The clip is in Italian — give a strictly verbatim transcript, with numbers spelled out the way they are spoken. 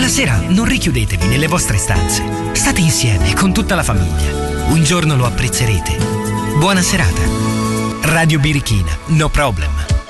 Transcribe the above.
La sera non richiudetevi nelle vostre stanze. State insieme con tutta la famiglia. Un giorno lo apprezzerete. Buona serata. Radio Birichina, no problem.